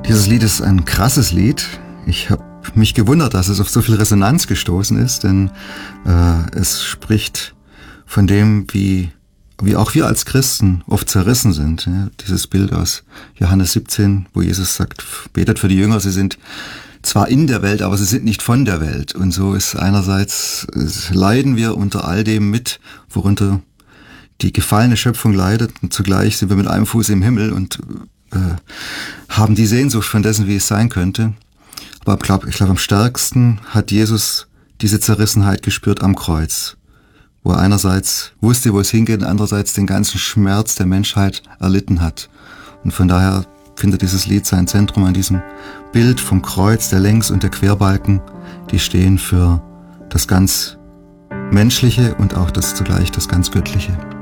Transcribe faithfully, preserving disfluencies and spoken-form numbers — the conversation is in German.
Dieses Lied ist ein krasses Lied. Ich habe mich gewundert, dass es auf so viel Resonanz gestoßen ist, denn äh, es spricht von dem, wie, wie auch wir als Christen oft zerrissen sind. Ja, dieses Bild aus Johannes siebzehn, wo Jesus sagt, betet für die Jünger, sie sind zwar in der Welt, aber sie sind nicht von der Welt. Und so ist einerseits, leiden wir unter all dem mit, worunter die gefallene Schöpfung leidet, und zugleich sind wir mit einem Fuß im Himmel und äh, haben die Sehnsucht von dessen, wie es sein könnte. Aber ich glaube, ich glaub, am stärksten hat Jesus diese Zerrissenheit gespürt am Kreuz, wo er einerseits wusste, wo es hingeht, und andererseits den ganzen Schmerz der Menschheit erlitten hat. Und von daher findet dieses Lied sein Zentrum an diesem Bild vom Kreuz, der Längs- und der Querbalken, die stehen für das ganz Menschliche und auch das zugleich das ganz Göttliche.